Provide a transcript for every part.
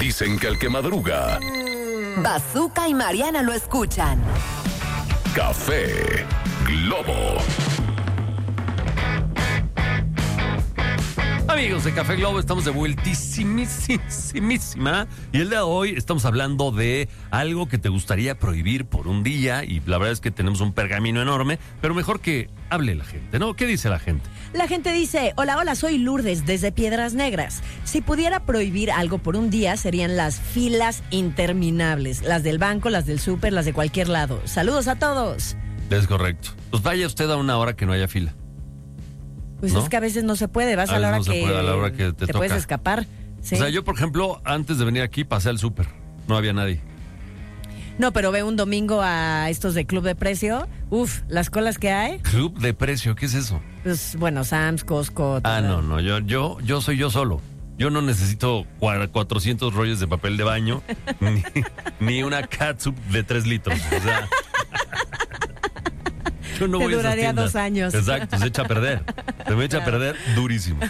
Dicen que el que madruga... Bazooka y Mariana lo escuchan. Café Globo. Amigos de Café Globo, estamos de vueltísimísima. Y el día de hoy estamos hablando de algo que te gustaría prohibir por un día. Y la verdad es que tenemos un pergamino enorme, pero mejor que hable la gente, ¿no? ¿Qué dice la gente? La gente dice, hola, soy Lourdes desde Piedras Negras. Si pudiera prohibir algo por un día, serían las filas interminables. Las del banco, las del súper, las de cualquier lado. Saludos a todos. Es correcto. Pues vaya usted a una hora que no haya fila. Pues ¿no? Es que a veces no se puede, vas a la hora no que, a la hora que te toca. Puedes escapar. ¿Sí? O sea, yo, por ejemplo, antes de venir aquí pasé al súper. No había nadie. No, pero ve un domingo a estos de Club de Precio. Uf, las colas que hay. ¿Club de Precio? ¿Qué es eso? Pues bueno, Sam's, Costco. No, yo soy yo solo. Yo no necesito 400 rollos de papel de baño ni una catsup de 3 litros. O sea, yo no voy a esas duraría tiendas. 2 años. Exacto, se echa a perder. Se me echa a perder durísimo.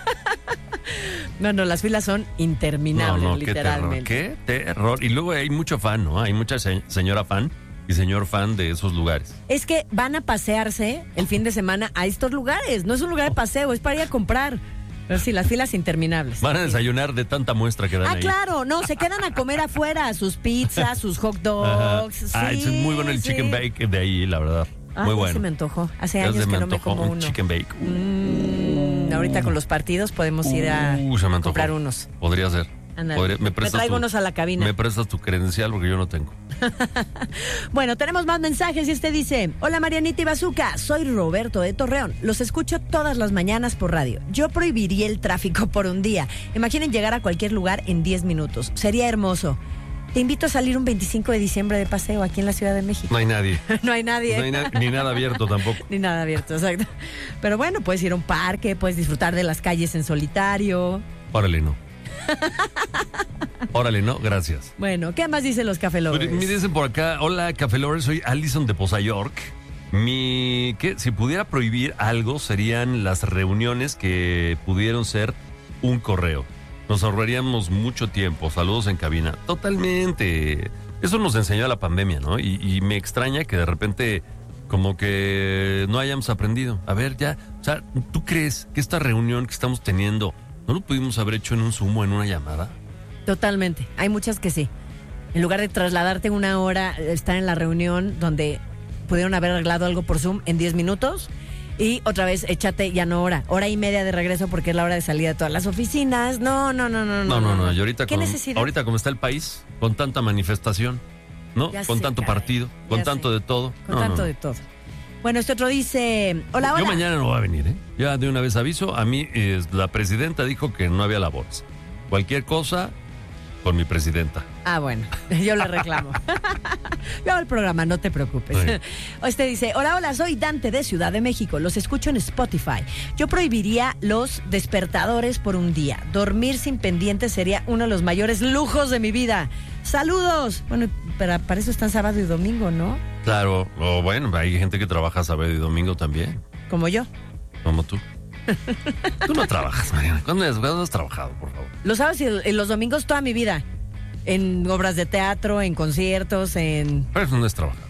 No, las filas son interminables, literalmente. Qué terror. Y luego hay mucho fan, ¿no? Hay mucha señora fan y señor fan de esos lugares. Es que van a pasearse el fin de semana a estos lugares. No es un lugar de paseo, es para ir a comprar. Pero sí, las filas interminables. Van a desayunar de tanta muestra que dan ahí. Claro, no, se quedan a comer afuera, sus pizzas, sus hot dogs. Sí, es muy bueno el chicken bake de ahí, la verdad. Muy bueno. Se me antojó. Hace años que no me como uno. Chicken bake. Ahorita con los partidos podemos ir a comprar unos. Podría ser. Me traigo unos a la cabina. Me prestas tu credencial porque yo no tengo. Bueno, tenemos más mensajes y este dice: hola Marianita y Bazooka, soy Roberto de Torreón. Los escucho todas las mañanas por radio. Yo prohibiría el tráfico por un día. Imaginen llegar a cualquier lugar en 10 minutos. Sería hermoso. Te invito a salir un 25 de diciembre de paseo aquí en la Ciudad de México. No hay nadie. No hay nadie. No hay ni nada abierto tampoco. Ni nada abierto, exacto. Pero bueno, puedes ir a un parque, puedes disfrutar de las calles en solitario. Órale, no. Órale, no, gracias. Bueno, ¿qué más dicen los Café Lovers? Me dicen por acá, hola Café Lovers, soy Alison de Poza York. Si pudiera prohibir algo, serían las reuniones que pudieron ser un correo. Nos ahorraríamos mucho tiempo. Saludos en cabina. Totalmente. Eso nos enseñó la pandemia, ¿no? Y me extraña que de repente como que no hayamos aprendido. A ver, ya, o sea, ¿tú crees que esta reunión que estamos teniendo no lo pudimos haber hecho en un Zoom o en una llamada? Totalmente. Hay muchas que sí. En lugar de trasladarte una hora, estar en la reunión donde pudieron haber arreglado algo por Zoom en 10 minutos. Y otra vez, échate ya no hora y media de regreso porque es la hora de salida de todas las oficinas. No. Y ahorita ¿Qué necesidad? Ahorita como está el país, con tanta manifestación, ¿no? Ya Con sé, tanto caray. partido, con tanto de todo. Con tanto de todo. Bueno, este otro dice, hola. Yo mañana no voy a venir, ¿eh? Ya de una vez aviso, a mí la presidenta dijo que no había labores. Cualquier cosa con mi presidenta. Bueno, yo le reclamo. Yo hago el programa, no te preocupes. Sí. Este dice, hola, soy Dante de Ciudad de México, los escucho en Spotify. Yo prohibiría los despertadores por un día. Dormir sin pendientes sería uno de los mayores lujos de mi vida. ¡Saludos! Bueno, pero para eso están sábado y domingo, ¿no? Claro, o bueno, hay gente que trabaja sábado y domingo también. Como yo. Como tú. Tú no trabajas, Mariana. ¿Cuándo has trabajado, por favor? Los sábados y los domingos toda mi vida. En obras de teatro, en conciertos, en... Pero eso no es trabajar.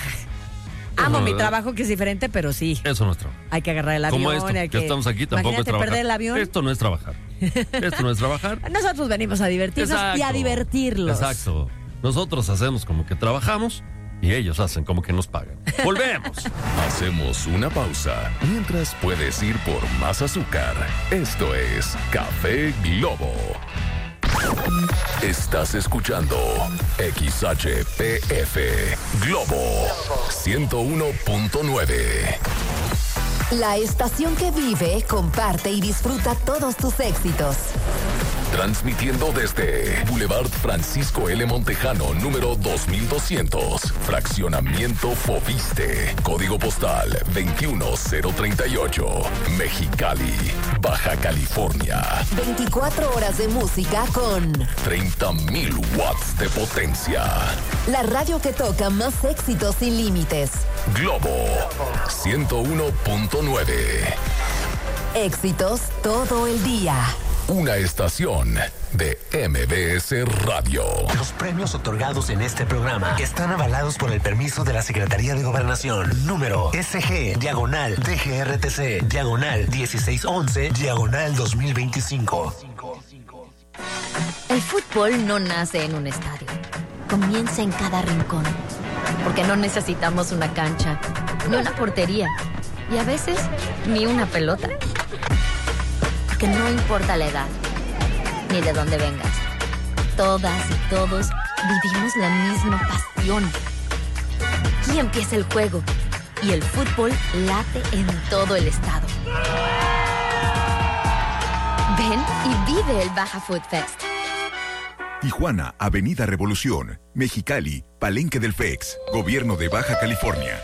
Amo mi trabajo, que es diferente, pero sí. Eso no es trabajar. Hay que agarrar el avión. Como esto, que estamos aquí, tampoco es Imagínate trabajar. perder el avión. Esto no es trabajar. Esto no es trabajar. Nosotros venimos a divertirnos y a divertirlos. Exacto. Nosotros hacemos como que trabajamos y ellos hacen como que nos pagan. ¡Volvemos! Hacemos una pausa. Mientras puedes ir por más azúcar. Esto es Café Globo. Estás escuchando XHPF Globo 101.9. La estación que vive, comparte y disfruta todos tus éxitos. Transmitiendo desde Boulevard Francisco L. Montejano, número 2200. Fraccionamiento Foviste. Código postal 21038. Mexicali, Baja California. 24 horas de música con 30,000 watts de potencia. la radio que toca más éxitos sin límites. Globo 101.9. Éxitos todo el día. una estación de MBS Radio. Los premios otorgados en este programa están avalados por el permiso de la Secretaría de Gobernación. Número SG/DGRTC/1611/2025. El fútbol no nace en un estadio. Comienza en cada rincón. Porque no necesitamos una cancha, ni una portería, y a veces ni una pelota. Porque no importa la edad, ni de dónde vengas. Todas y todos vivimos la misma pasión. Aquí empieza el juego y el fútbol late en todo el estado. Ven y vive el Baja Food Fest. Tijuana, Avenida Revolución, Mexicali, Palenque del FEX, Gobierno de Baja California.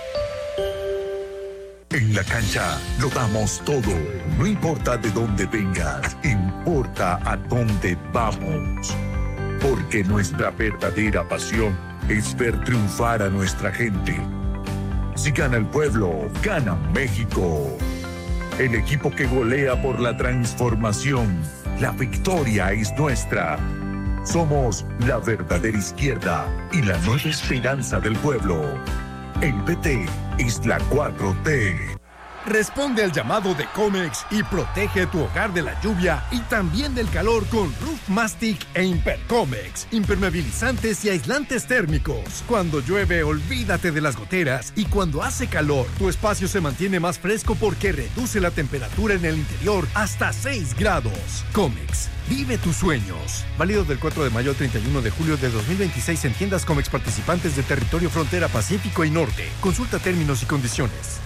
En la cancha lo damos todo. No importa de dónde vengas, importa a dónde vamos. Porque nuestra verdadera pasión es ver triunfar a nuestra gente. Si gana el pueblo, gana México. El equipo que golea por la transformación. La victoria es nuestra. Somos la verdadera izquierda y la nueva esperanza del pueblo. El PT es la 4T. Responde al llamado de Comex y protege tu hogar de la lluvia y también del calor con Roof Mastic e Impercomex. Impermeabilizantes y aislantes térmicos. Cuando llueve, olvídate de las goteras, y cuando hace calor, tu espacio se mantiene más fresco porque reduce la temperatura en el interior hasta 6 grados. Comex, vive tus sueños. Válido del 4 de mayo al 31 de julio de 2026 en tiendas Comex participantes de territorio frontera Pacífico y Norte. Consulta términos y condiciones.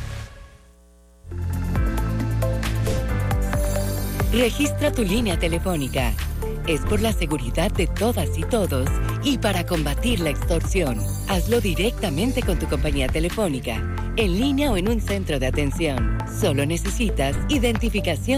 Registra tu línea telefónica. Es por la seguridad de todas y todos y para combatir la extorsión. Hazlo directamente con tu compañía telefónica, en línea o en un centro de atención. Solo necesitas identificación